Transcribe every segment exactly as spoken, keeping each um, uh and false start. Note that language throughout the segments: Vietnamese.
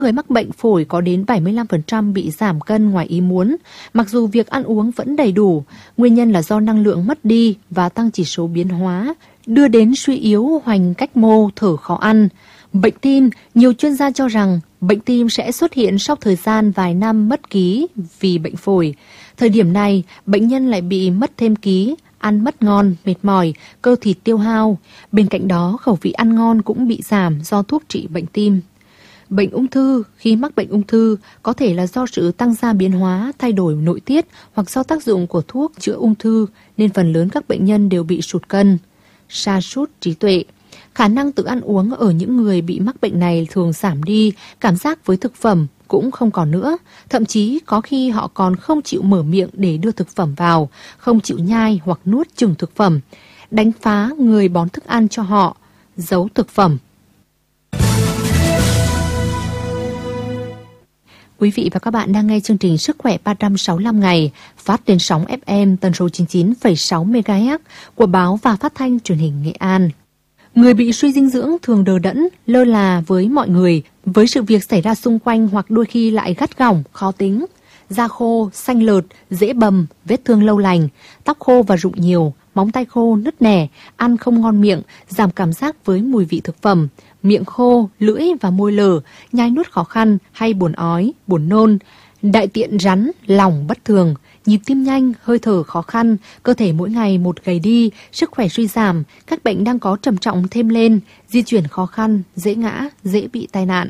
Người mắc bệnh phổi có đến bảy mươi lăm phần trăm bị giảm cân ngoài ý muốn, mặc dù việc ăn uống vẫn đầy đủ. Nguyên nhân là do năng lượng mất đi và tăng chỉ số biến hóa, đưa đến suy yếu hoành cách mô, thở khó ăn. Bệnh tim, nhiều chuyên gia cho rằng bệnh tim sẽ xuất hiện sau thời gian vài năm mất ký vì bệnh phổi. Thời điểm này, bệnh nhân lại bị mất thêm ký, ăn mất ngon, mệt mỏi, cơ thịt tiêu hao. Bên cạnh đó, khẩu vị ăn ngon cũng bị giảm do thuốc trị bệnh tim. Bệnh ung thư, khi mắc bệnh ung thư, có thể là do sự tăng gia biến hóa, thay đổi nội tiết hoặc do tác dụng của thuốc chữa ung thư, nên phần lớn các bệnh nhân đều bị sụt cân. Sa sút trí tuệ. Khả năng tự ăn uống ở những người bị mắc bệnh này thường giảm đi, cảm giác với thực phẩm cũng không còn nữa. Thậm chí có khi họ còn không chịu mở miệng để đưa thực phẩm vào, không chịu nhai hoặc nuốt chửng thực phẩm. Đánh phá người bón thức ăn cho họ, giấu thực phẩm. Quý vị và các bạn đang nghe chương trình Sức khỏe ba trăm sáu mươi lăm ngày phát trên sóng ép em tần số chín mươi chín phẩy sáu mê ga héc của báo và phát thanh truyền hình Nghệ An. Người bị suy dinh dưỡng thường đờ đẫn, lơ là với mọi người, với sự việc xảy ra xung quanh hoặc đôi khi lại gắt gỏng, khó tính. Da khô, xanh lợt, dễ bầm, vết thương lâu lành, tóc khô và rụng nhiều, móng tay khô, nứt nẻ, ăn không ngon miệng, giảm cảm giác với mùi vị thực phẩm, miệng khô, lưỡi và môi lở, nhai nuốt khó khăn hay buồn ói, buồn nôn, đại tiện rắn, lòng bất thường, nhịp tim nhanh, hơi thở khó khăn, cơ thể mỗi ngày một gầy đi, sức khỏe suy giảm, các bệnh đang có trầm trọng thêm lên, di chuyển khó khăn, dễ ngã, dễ bị tai nạn.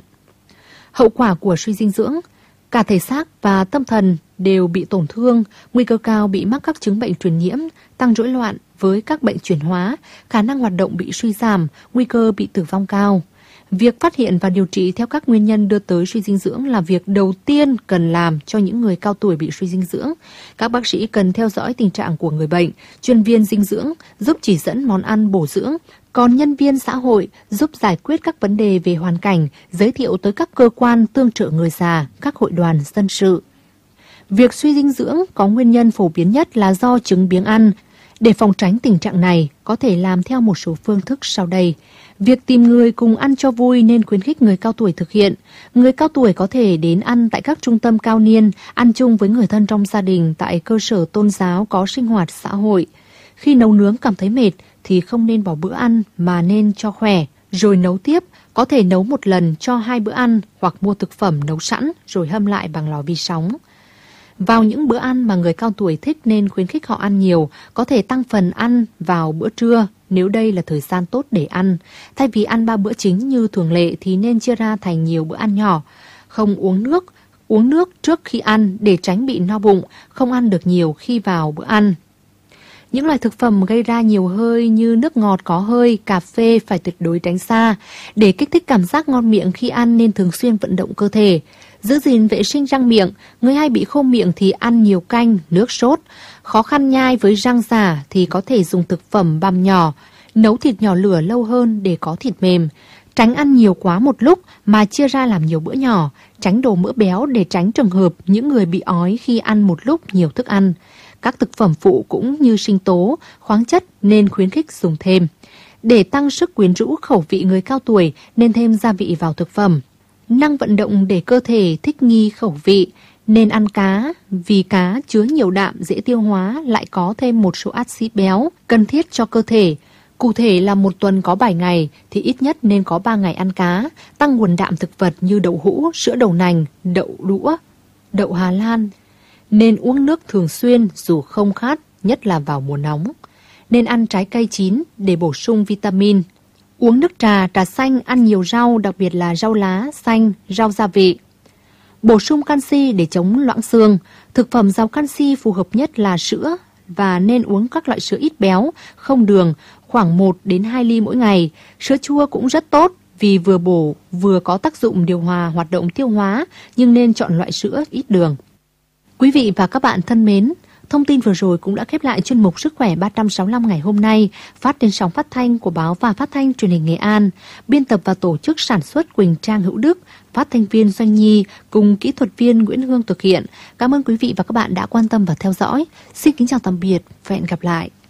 Hậu quả của suy dinh dưỡng, cả thể xác và tâm thần đều bị tổn thương, nguy cơ cao bị mắc các chứng bệnh truyền nhiễm, tăng rối loạn với các bệnh chuyển hóa, khả năng hoạt động bị suy giảm, nguy cơ bị tử vong cao. Việc phát hiện và điều trị theo các nguyên nhân đưa tới suy dinh dưỡng là việc đầu tiên cần làm cho những người cao tuổi bị suy dinh dưỡng. Các bác sĩ cần theo dõi tình trạng của người bệnh, chuyên viên dinh dưỡng giúp chỉ dẫn món ăn bổ dưỡng, còn nhân viên xã hội giúp giải quyết các vấn đề về hoàn cảnh, giới thiệu tới các cơ quan tương trợ người già, các hội đoàn dân sự. Việc suy dinh dưỡng có nguyên nhân phổ biến nhất là do chứng biếng ăn. Để phòng tránh tình trạng này, có thể làm theo một số phương thức sau đây. Việc tìm người cùng ăn cho vui nên khuyến khích người cao tuổi thực hiện. Người cao tuổi có thể đến ăn tại các trung tâm cao niên, ăn chung với người thân trong gia đình tại cơ sở tôn giáo có sinh hoạt xã hội. Khi nấu nướng cảm thấy mệt thì không nên bỏ bữa ăn mà nên cho khỏe, rồi nấu tiếp. Có thể nấu một lần cho hai bữa ăn hoặc mua thực phẩm nấu sẵn rồi hâm lại bằng lò vi sóng. Vào những bữa ăn mà người cao tuổi thích nên khuyến khích họ ăn nhiều, có thể tăng phần ăn vào bữa trưa nếu đây là thời gian tốt để ăn. Thay vì ăn ba bữa chính như thường lệ thì nên chia ra thành nhiều bữa ăn nhỏ. Không uống nước, uống nước trước khi ăn để tránh bị no bụng, không ăn được nhiều khi vào bữa ăn. Những loại thực phẩm gây ra nhiều hơi như nước ngọt có hơi, cà phê phải tuyệt đối tránh xa. Để kích thích cảm giác ngon miệng khi ăn nên thường xuyên vận động cơ thể. Giữ gìn vệ sinh răng miệng, người hay bị khô miệng thì ăn nhiều canh, nước sốt. Khó khăn nhai với răng giả thì có thể dùng thực phẩm băm nhỏ, nấu thịt nhỏ lửa lâu hơn để có thịt mềm. Tránh ăn nhiều quá một lúc mà chia ra làm nhiều bữa nhỏ, tránh đồ mỡ béo để tránh trường hợp những người bị ói khi ăn một lúc nhiều thức ăn. Các thực phẩm phụ cũng như sinh tố, khoáng chất nên khuyến khích dùng thêm. Để tăng sức quyến rũ khẩu vị người cao tuổi nên thêm gia vị vào thực phẩm. Năng vận động để cơ thể thích nghi khẩu vị, nên ăn cá vì cá chứa nhiều đạm dễ tiêu hóa lại có thêm một số axit béo cần thiết cho cơ thể. Cụ thể là một tuần có bảy ngày thì ít nhất nên có ba ngày ăn cá, tăng nguồn đạm thực vật như đậu hũ, sữa đậu nành, đậu đũa, đậu Hà Lan. Nên uống nước thường xuyên dù không khát, nhất là vào mùa nóng. Nên ăn trái cây chín để bổ sung vitamin. Uống nước trà, trà xanh, ăn nhiều rau, đặc biệt là rau lá, xanh, rau gia vị. Bổ sung canxi để chống loãng xương. Thực phẩm giàu canxi phù hợp nhất là sữa và nên uống các loại sữa ít béo, không đường, khoảng một đến hai ly mỗi ngày. Sữa chua cũng rất tốt vì vừa bổ vừa có tác dụng điều hòa hoạt động tiêu hóa, nhưng nên chọn loại sữa ít đường. Quý vị và các bạn thân mến, thông tin vừa rồi cũng đã khép lại chuyên mục Sức khỏe ba trăm sáu mươi lăm ngày hôm nay, phát trên sóng phát thanh của báo và phát thanh truyền hình Nghệ An. Biên tập và tổ chức sản xuất Quỳnh Trang Hữu Đức, phát thanh viên Doanh Nhi cùng kỹ thuật viên Nguyễn Hương thực hiện. Cảm ơn quý vị và các bạn đã quan tâm và theo dõi. Xin kính chào tạm biệt và hẹn gặp lại.